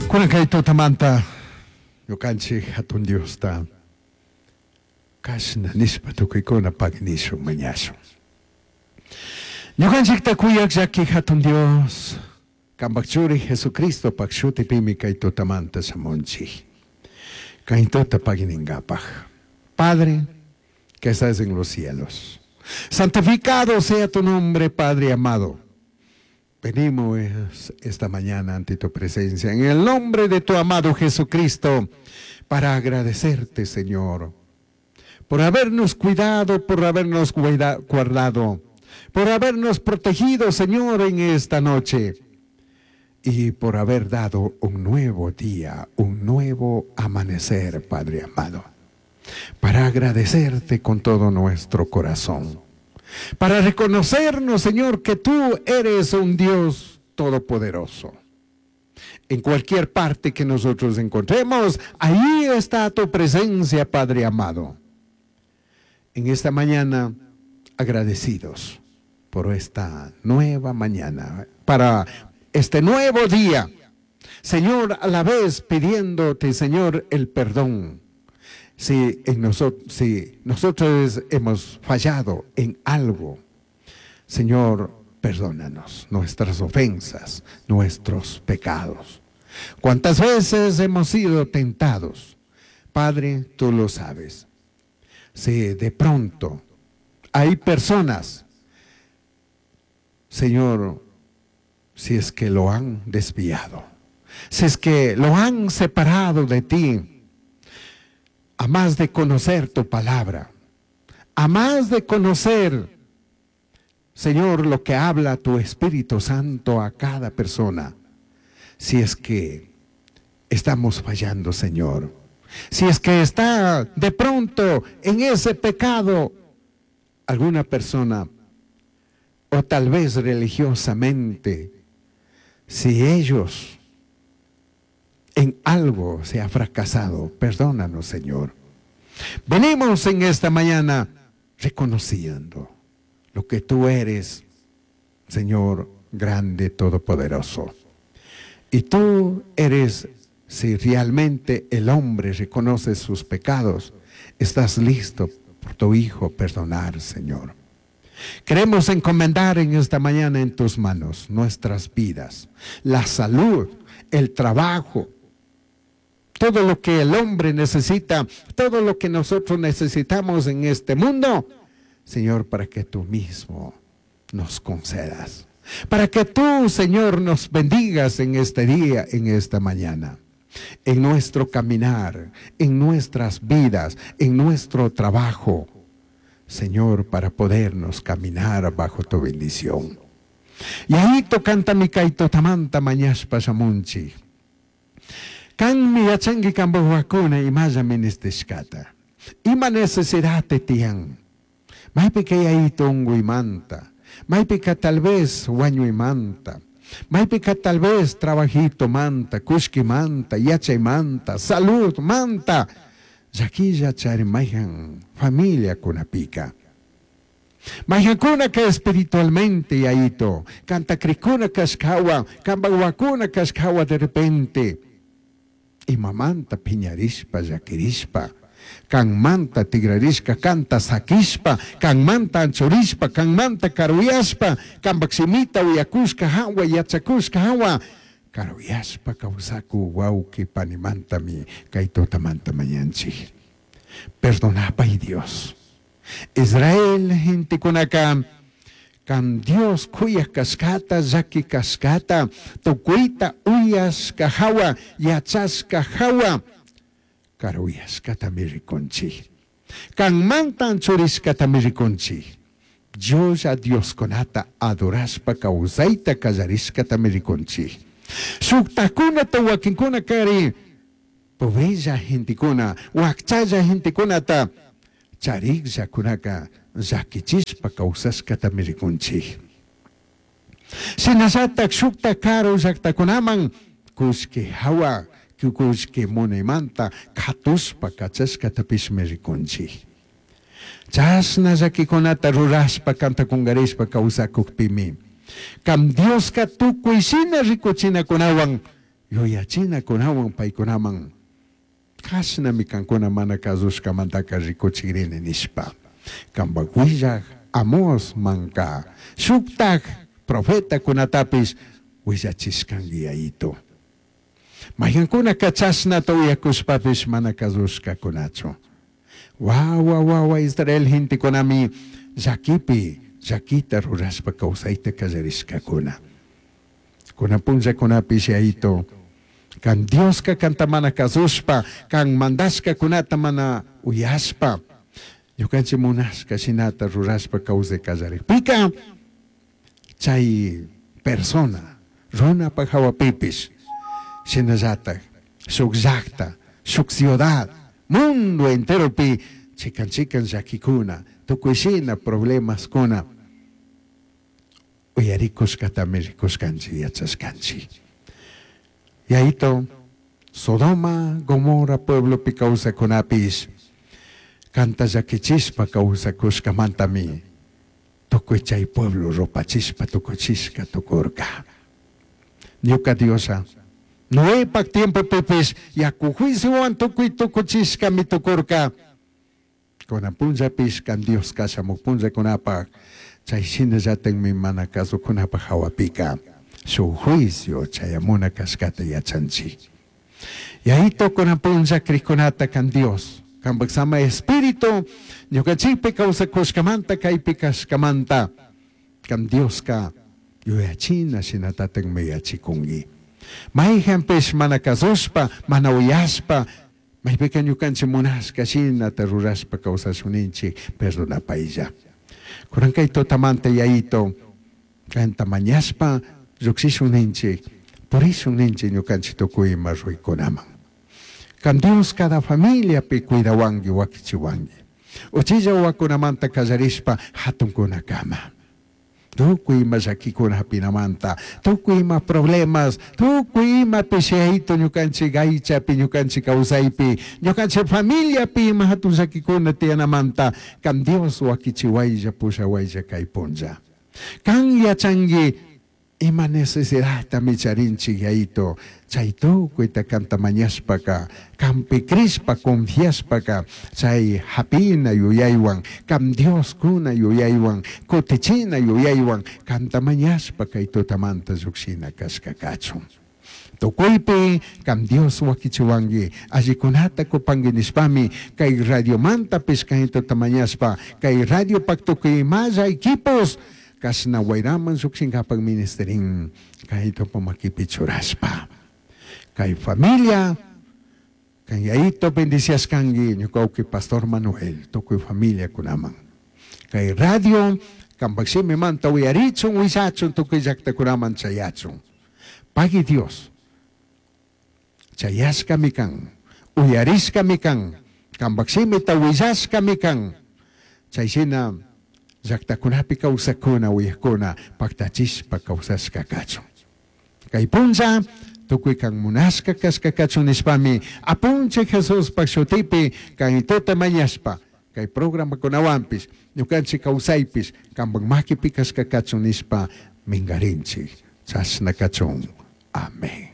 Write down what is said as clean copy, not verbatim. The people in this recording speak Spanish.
Kuna kaito tamanta yukanchi hatun Dios ta kasna nispa tukikuna pagniso mañaso. Yukanchi ta kuyak yaki hatun Dios kambakchuri Jesucristo pakshuti pimi kaito tamanta samonchi. Kaito ta paginingapaj. Padre que estás en los cielos, santificado sea tu nombre, Padre amado. Venimos esta mañana ante tu presencia en el nombre de tu amado Jesucristo para agradecerte, Señor, por habernos cuidado, por habernos guardado, por habernos protegido, Señor, en esta noche y por haber dado un nuevo día, un nuevo amanecer, Padre amado, para agradecerte con todo nuestro corazón. Para reconocernos, Señor, que tú eres un Dios todopoderoso. En cualquier parte que nosotros encontremos, ahí está tu presencia, Padre amado. En esta mañana, agradecidos por esta nueva mañana, para este nuevo día. Señor, a la vez pidiéndote, Señor, el perdón. Si nosotros hemos fallado en algo, Señor, perdónanos nuestras ofensas, nuestros pecados. ¿Cuántas veces hemos sido tentados? Padre, tú lo sabes. Si de pronto hay personas, Señor, si es que lo han desviado, si es que lo han separado de ti, a más de conocer tu palabra, a más de conocer, Señor, lo que habla tu Espíritu Santo a cada persona, si es que estamos fallando, Señor, si es que está de pronto en ese pecado alguna persona, o tal vez religiosamente, si ellos en algo se ha fracasado, perdónanos, Señor. Venimos en esta mañana reconociendo lo que tú eres, Señor, grande, todopoderoso. Y tú eres, si realmente el hombre reconoce sus pecados, estás listo por tu Hijo perdonar, Señor. Queremos encomendar en esta mañana en tus manos nuestras vidas, la salud, el trabajo, todo lo que el hombre necesita, todo lo que nosotros necesitamos en este mundo, Señor, para que tú mismo nos concedas. Para que tú, Señor, nos bendigas en este día, en esta mañana. En nuestro caminar, en nuestras vidas, en nuestro trabajo. Señor, para podernos caminar bajo tu bendición. Y ahí tocanta mi kaito tamanta mañaspa samunchi. Kan mi yachangi kan bahwakuna imaya ministishkata. Ima necesidad te tiang. Maypi kaya itongo imanta. Maypi ka tal vez waño imanta. Maypi ka tal vez trabajito manta, kushki manta, yachay manta, salud manta. Yaki yachari mayhan familia kunapika. Mayhan kuna ka espiritualmente yaito. Kanta krikuna kashkawa, kan bahwakuna kashkawa de repente. Imamanta piñarishpa, yakirishpa, kan manta tigrarishka, kanta sakishpa, kan manta anchurishpa, kan manta karuyashpa, kan baksimita uyakushka hawa, yachakushka hawa, karuyashpa kausaku wauki panimanta mi kaitotamanta mañanchi. Perdonapa y Dios. Israel gente kunaka, kan Dios kuya kaskata, yaki kaskata, tukuita uyas kahawa, yachas kahawa, karuyas katamirikonchi. Kan mantan churis katamirikonchi. Dios a Dios konata adoraspa kausaita kazaris katamirikonchi. Suktakuna ta wakinkuna kari, pobreza gente kuna, wakchaya gente kunata, charigja kunaka, zakichispa kausaska tamirikunchi. Sinasatak sukta karo zakta kunaman kuski hawa kuski monemanta katuspa kachaska tapismerikunchi. Chasna zakikunata ruraspa kanta kungarispa kausakuk pimi. Kam Dios ka tukuisina rikuchina kunawan yuyachina kunawan paykunaman kashnami kankuna mana kazushkamantaka rikuchirini nishpa. Kambak willak Amos manka shuktak profeta kunatapis willachishkanki yayito. Mayjankuna kachashnata uyakushpapis mana kazushka kunachu. Wawa Israel hintikunami llakita rurashpa kawsayta kallarishkakuna. Kunapunllakunapis yayito kan Dioska kanta mana kazushpa, kan mandashka kunata mana uyashpa, yukanchi munashka shinata rurashpa kawsay kallarikpika, chay persona, runa pa hawapipis, shinallatak, shuk llaqta, shuk ciudad, mundo entero pi, chikan llakikuna, tukuy shina problemas kuna, uyarikushkatami rikushkanchi yachashkanchi. Yayito, Sodoma, Gomorra, pueblo pi kawsakunapis, kanta llakichispa kawsakushkamantami, tukuy chay pueblo ropachishpa tukuchishka tukurka. Ñuka Diosa, Noepak tiempo pipis, yaku juicioan tukuchishka mi tukurka. Kunapunllapis kan Dios kashamukpunlla kunapak, chay shinallatin mi mana kasukunapak hawapika. Su juicio chayamuna kaskata yachanchi. Yahito kunapunlla krikunata kan Dios. Kan baksama espíritu, ñukachipi kawsakushkamanta kaypi kashkamanta. Kan Dios ka yuyachina shinatatin miyachikungi. Mayjanpis mana kazushpa, mana uyashpa, maypika ñukanchi munashka shinata rurashpa kawsashuninchi perdonapaylla. Kurankay totamanta yahito, kanta mañashpa, Ruxishuninchi, por eso ninchi ñukanchi tukuyma ruykunaman. Kan Dios cada familia pi cuidawangi wakichiwangi. Uchilla wakunamanta kallarishpa hatunkuna kama. Tukuyma llakikuna hapinamanta, tukuyma problemas, tukuyma pisheito ñukanchi gaychapi, ñukanchi kawsaypi, ñukanchi familia pi ima hatun llakikuna tiyanamanta, kan Dios wakichiwaylla pushawaylla kaypunlla. Kan yachangi ima necesidad tamicharinchi yayito, chayto kuita kanta mañaspaka, kampi crispa confiaspaka, chay hapina yuyaywan, kam Dios kuna yuyaywan, kotichina yuyaywan, kanta mañaspaka itotamanta zuxina kaskakachu. Tukuypi, kam Dios wakichiwangi, ajikunata kupanginishpami, kay radio manta pescahito tamañaspa, kay radio paktukimaya equipos, kasna wairaman suksin kapag ministering kahit po makipichuraspa. Kay familia, kay ito bendicias kangi nyo kay Pastor Manuel, to kay familia ko naman. Kay radio, kambagsimi man tawiyaritsong wisachong to kay jakta ko naman sayachong. Pagi Dios, sayas kami kang, uyaris kami kang, kambagsimi tawisas kami kang, saysina, Zakta kunapi kausakuna uyakuna pagtachis pagkausas kakacho. Kay punsa, tukoy kang munas kakas nispami, apunche Jesus pagsutipi, kang ito tamayaspa, kay programa kunawampis, nyukan si kausaypis, kang magmakipikas kakacho nispa, mingarinchi, sas nakachong. Amen.